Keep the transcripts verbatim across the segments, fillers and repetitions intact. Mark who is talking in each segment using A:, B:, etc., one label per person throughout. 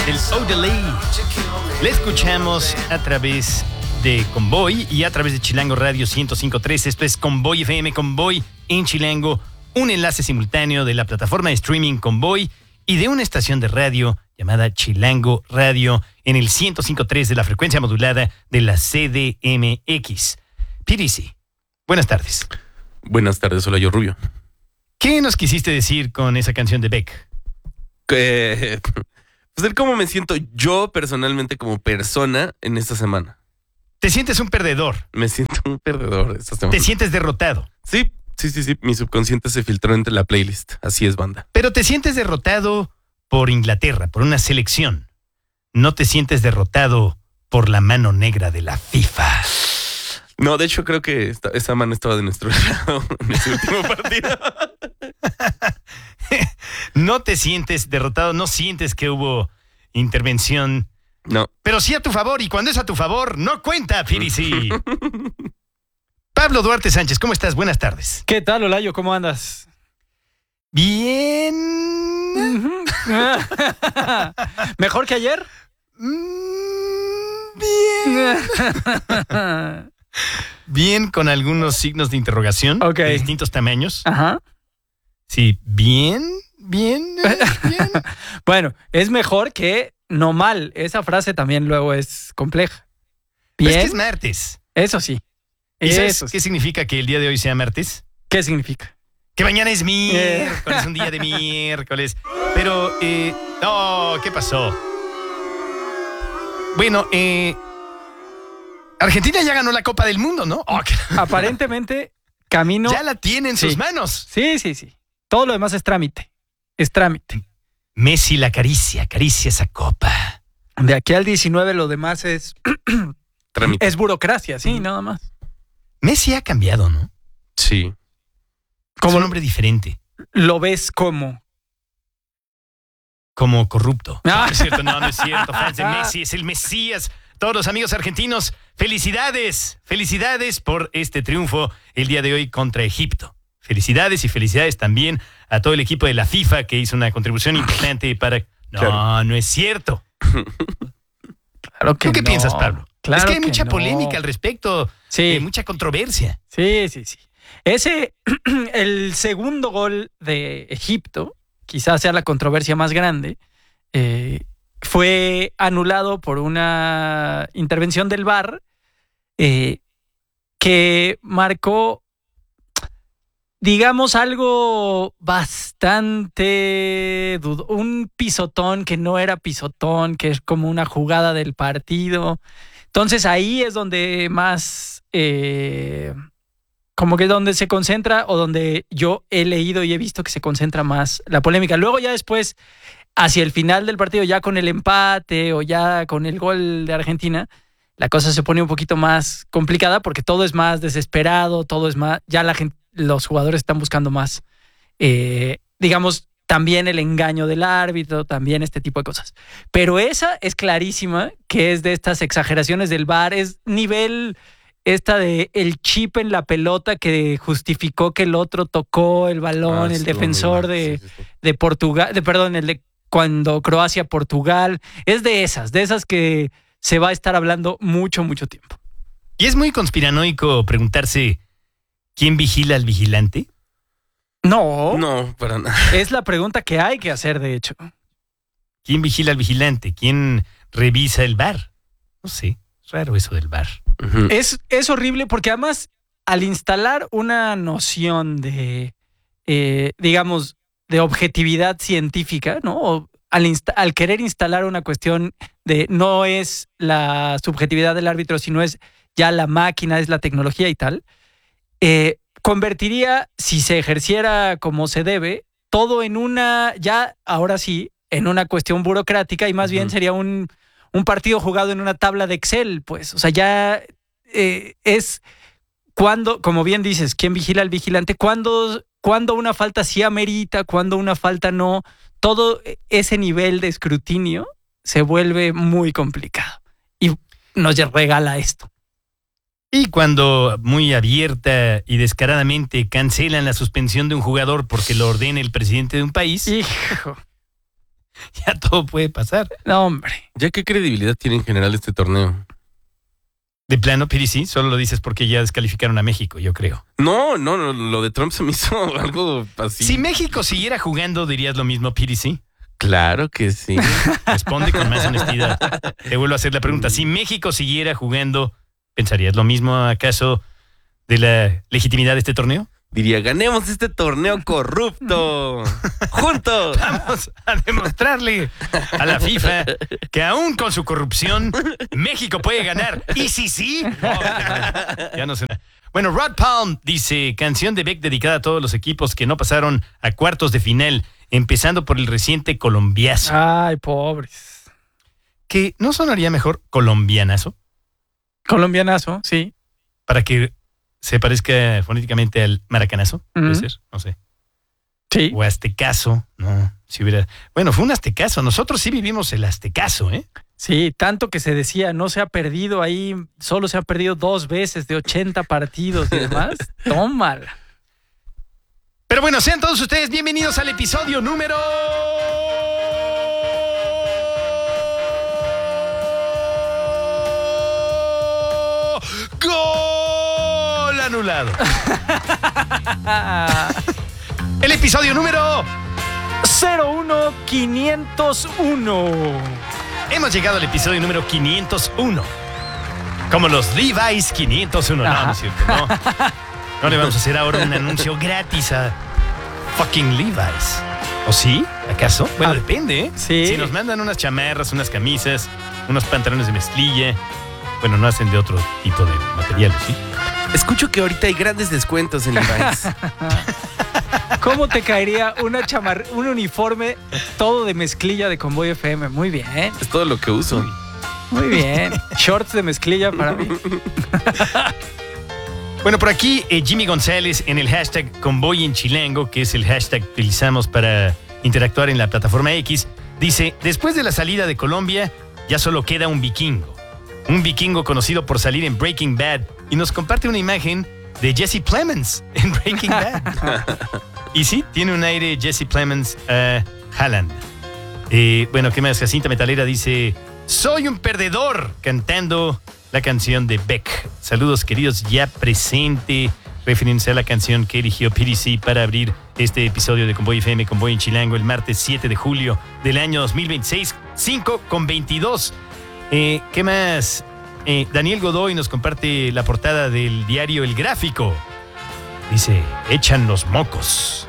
A: del Odelay. Le escuchamos a través de Convoy y a través de Chilango Radio ciento cinco punto tres. Esto es Convoy F M, Convoy en Chilango, un enlace simultáneo de la plataforma de streaming Convoy y de una estación de radio llamada Chilango Radio en el ciento cinco punto tres de la frecuencia modulada de la C D M X. P D C, buenas tardes.
B: Buenas tardes, hola, yo Rubio.
A: ¿Qué nos quisiste decir con esa canción de Beck?
B: Eh, pues el cómo me siento yo personalmente como persona en esta semana.
A: ¿Te sientes un perdedor?
B: Me siento un perdedor esta semana.
A: ¿Te sientes derrotado?
B: Sí, sí, sí, sí. Mi subconsciente se filtró entre la playlist. Así es, banda.
A: Pero te sientes derrotado por Inglaterra, por una selección. No te sientes derrotado por la mano negra de la FIFA.
B: No, de hecho creo que esta, esa mano estaba de nuestro lado en ese último partido.
A: No te sientes derrotado, no sientes que hubo intervención.
B: No.
A: Pero sí a tu favor, y cuando es a tu favor, no cuenta, Pirisi. Pablo Duarte Sánchez, ¿cómo estás? Buenas tardes.
C: ¿Qué tal, Olayo? ¿Cómo andas?
A: Bien.
C: ¿Mejor que ayer?
A: Bien. Bien, con algunos signos de interrogación,
C: Ok.
A: de distintos tamaños.
C: Ajá.
A: Sí, bien, bien, eh, bien.
C: Bueno, es mejor que no mal. Esa frase también luego es compleja.
A: Pero
C: Bien.
A: es que es martes.
C: Eso sí.
A: ¿Y sabes
C: Eso sí.
A: qué significa que el día de hoy sea martes?
C: ¿Qué significa?
A: Que mañana es miércoles, un día de miércoles. Pero, eh, no, ¿qué pasó? Bueno, eh, Argentina ya ganó la Copa del Mundo, ¿no? Oh, qué-
C: Aparentemente, camino.
A: ya la tiene en sus
C: Sí.
A: manos.
C: Sí, sí, sí. Todo lo demás es trámite. Es trámite.
A: Messi la acaricia, acaricia esa copa.
C: De aquí al diecinueve lo demás es,
B: Trámite.
C: es burocracia, sí, nada más.
A: Messi ha cambiado, ¿no?
B: Sí.
A: Como un hombre diferente,
C: Lo ves como.
A: como corrupto.
C: Ah.
A: No es cierto, no, no es cierto. Fans de Messi, es el Mesías. Todos los amigos argentinos, felicidades, felicidades por este triunfo el día de hoy contra Egipto. Felicidades y felicidades también a todo el equipo de la FIFA que hizo una contribución importante para... No,
B: Claro.
A: no es cierto.
C: Claro que
A: ¿Tú qué
C: no.
A: piensas, Pablo?
C: Claro
A: es que hay
C: que
A: mucha
C: no.
A: polémica al respecto,
C: Sí.
A: eh, mucha controversia.
C: Sí, sí, sí. Ese, el segundo gol de Egipto, quizás sea la controversia más grande, eh, fue anulado por una intervención del V A R eh, que marcó, digamos, algo bastante dudo, un pisotón que no era pisotón, que es como una jugada del partido. Entonces ahí es donde más, eh, como que donde se concentra o donde yo he leído y he visto que se concentra más la polémica. Luego ya después, hacia el final del partido, ya con el empate o ya con el gol de Argentina, la cosa se pone un poquito más complicada porque todo es más desesperado, todo es más, ya la gente, los jugadores están buscando más, eh, digamos, también el engaño del árbitro, también este tipo de cosas. Pero esa es clarísima que es de estas exageraciones del V A R, es nivel esta de el chip en la pelota que justificó que el otro tocó el balón,
B: Ah,
C: el
B: sí,
C: defensor
B: horrible.
C: de,
B: Sí, sí, sí.
C: de Portugal, de, perdón, el de cuando Croacia-Portugal, es de esas, de esas que se va a estar hablando mucho, mucho tiempo.
A: Y es muy conspiranoico preguntarse ¿quién vigila al vigilante?
C: No,
B: No, para nada.
C: es la pregunta que hay que hacer, de hecho.
A: ¿Quién vigila al vigilante? ¿Quién revisa el V A R? No sé, es raro eso del V A R.
B: Ujú.
C: Es, es horrible porque además al instalar una noción de, eh, digamos, de objetividad científica, ¿no? O al, insta- al querer instalar una cuestión de no es la subjetividad del árbitro, sino es ya la máquina, es la tecnología y tal, eh, convertiría, si se ejerciera como se debe, todo en una, ya ahora sí, en una cuestión burocrática y más bien
B: Ujú.
C: sería un, un partido jugado en una tabla de Excel, pues, o sea, ya eh, es cuando, como bien dices, ¿quién vigila al vigilante? Cuando, cuando una falta sí amerita, cuando una falta no, todo ese nivel de escrutinio se vuelve muy complicado y nos regala esto.
A: Y cuando muy abierta y descaradamente cancelan la suspensión de un jugador porque lo ordena el presidente de un país,
C: Hijo.
A: ya todo puede pasar.
C: No, hombre.
B: ¿Ya qué credibilidad tiene en general este torneo?
A: De plano, P D C, solo lo dices porque ya descalificaron a México, yo creo.
B: No, no, no, lo de Trump se me hizo algo así.
A: Si México siguiera jugando, ¿dirías lo mismo, P D C?
B: Claro que sí.
A: Responde con más honestidad. Te vuelvo a hacer la pregunta. Si México siguiera jugando, ¿pensarías lo mismo acaso de la legitimidad de este torneo?
B: Diría, ganemos este torneo corrupto. ¡Juntos!
A: Vamos a demostrarle a la FIFA que aún con su corrupción, México puede ganar. ¿Y si sí? No, ya no sé. Bueno, Rod Palm dice, canción de Beck dedicada a todos los equipos que no pasaron a cuartos de final, empezando por el reciente colombiazo.
C: Ay, pobres.
A: ¿Que no sonaría mejor colombianazo?
C: Colombianazo, sí.
A: Para que se parezca fonéticamente al maracanazo, puede
C: Ujú.
A: ser, no sé.
C: Sí.
A: O aztecaso, no, si hubiera... Bueno, fue un aztecaso, nosotros sí vivimos el aztecaso, ¿eh?
C: Sí, tanto que se decía, no se ha perdido ahí, solo se ha perdido dos veces de ochenta partidos y demás. Tómala.
A: Pero bueno, sean todos ustedes bienvenidos al episodio número... ¡Gol anulado! El episodio número...
C: cero uno quinientos uno.
A: Hemos llegado al episodio número quinientos uno. Como los Levi's quinientos uno. No, no es cierto, no. No le vamos a hacer ahora un anuncio gratis a fucking Levi's. ¿O sí? ¿Acaso? Bueno,
C: Ah,
A: depende, ¿eh?
C: sí.
A: Si nos mandan unas chamarras, unas camisas, unos pantalones de mezclilla. Bueno, no hacen de otro tipo de material, ¿sí?
B: Escucho que ahorita hay grandes descuentos en Levi's.
C: ¿Cómo te caería una chamar un uniforme todo de mezclilla de Convoy F M? Muy bien,
B: Es todo lo que uso.
C: muy bien. Shorts de mezclilla para mí.
A: Bueno, por aquí eh, Jimmy González en el hashtag Convoy en Chilango, que es el hashtag que utilizamos para interactuar en la plataforma X, dice, después de la salida de Colombia, ya solo queda un vikingo. Un vikingo conocido por salir en Breaking Bad y nos comparte una imagen de Jesse Plemons en Breaking Bad. Y sí, tiene un aire Jesse Plemons uh, Haaland. Eh, bueno, ¿qué más? Jacinta Metalera dice, soy un perdedor, cantando la canción de Beck. Saludos, queridos, ya presente, refiriéndose a la canción que eligió P D C para abrir este episodio de Convoy F M, Convoy en Chilango, el martes siete de julio del año dos mil veintiséis, cinco con veintidós. Eh, ¿Qué más? Eh, Daniel Godoy nos comparte la portada del diario El Gráfico. Dice, echan los mocos.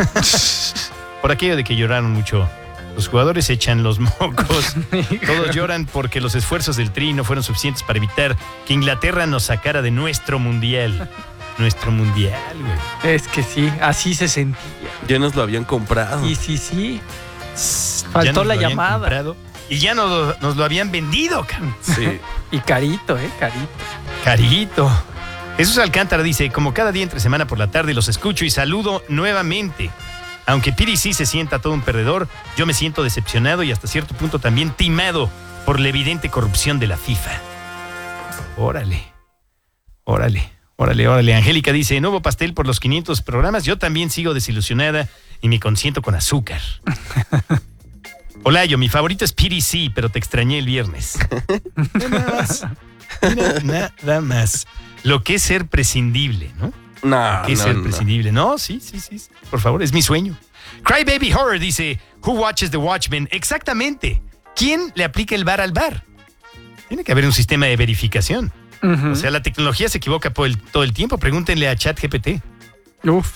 A: Por aquello de que lloraron mucho. Los jugadores echan los mocos. Todos lloran porque los esfuerzos del Tri no fueron suficientes para evitar que Inglaterra nos sacara de nuestro mundial. Nuestro mundial, güey.
C: Es que sí, así se sentía.
B: Ya nos lo habían comprado.
C: Y sí, sí.
A: Ya
C: Faltó
A: nos
C: la
A: lo habían
C: llamada.
A: comprado y ya nos, nos lo habían vendido, cabrón.
B: Sí.
C: Y carito, ¿eh? Carito.
A: Carito. Jesús Alcántara dice, como cada día entre semana por la tarde los escucho y saludo nuevamente. Aunque P D C se sienta todo un perdedor, yo me siento decepcionado y hasta cierto punto también timado por la evidente corrupción de la FIFA. Órale, órale, órale, órale. Angélica dice, nuevo pastel por los quinientos programas, yo también sigo desilusionada y me consiento con azúcar. Hola, yo, mi favorito es P D C, pero te extrañé el viernes. Nada más. Mira, nada más. Lo que es ser prescindible, ¿no?
B: No,
A: ¿Qué es
B: no,
A: ser
B: no.
A: prescindible? No, sí, sí, sí. Por favor, es mi sueño. Crybaby Horror dice, Who watches the Watchmen? Exactamente. ¿Quién le aplica el bar al bar? Tiene que haber un sistema de verificación.
C: Ujú.
A: O sea, la tecnología se equivoca por el- todo el tiempo. Pregúntenle a ChatGPT.
C: Uf.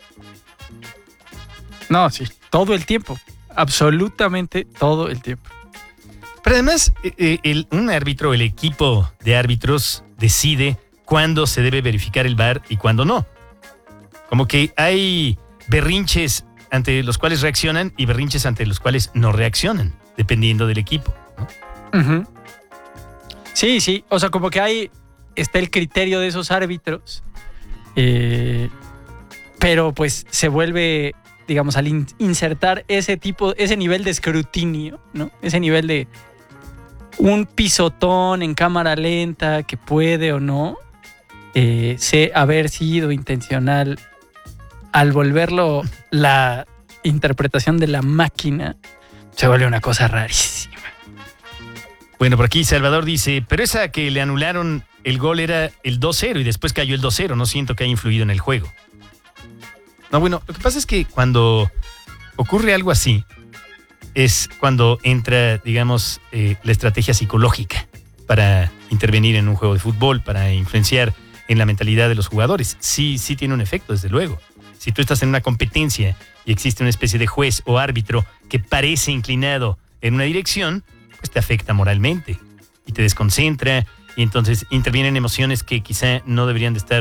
C: No, sí, todo el tiempo. Absolutamente todo el tiempo.
A: Pero además, eh, eh, el- un árbitro, el equipo de árbitros decide cuándo se debe verificar el V A R y cuándo no. Como que hay berrinches ante los cuales reaccionan y berrinches ante los cuales no reaccionan, dependiendo del equipo, ¿no?
C: Ujú. Sí, sí. O sea, como que hay. Está el criterio de esos árbitros. eh, pero pues se vuelve, digamos, al in- insertar ese tipo, ese nivel de escrutinio, ¿no? Ese nivel de un pisotón en cámara lenta que puede o no eh, se haber sido intencional al volverlo la interpretación de la máquina, Se vuelve una cosa rarísima.
A: Bueno, por aquí Salvador dice, pero esa que le anularon el gol era el dos cero y después cayó el dos cero. No siento que haya influido en el juego. No, bueno, lo que pasa es que cuando ocurre algo así, es cuando entra, digamos, eh, la estrategia psicológica para intervenir en un juego de fútbol, para influenciar en la mentalidad de los jugadores. Sí, sí tiene un efecto, desde luego. Si tú estás en una competencia y existe una especie de juez o árbitro que parece inclinado en una dirección, pues te afecta moralmente y te desconcentra y entonces intervienen emociones que quizá no deberían de estar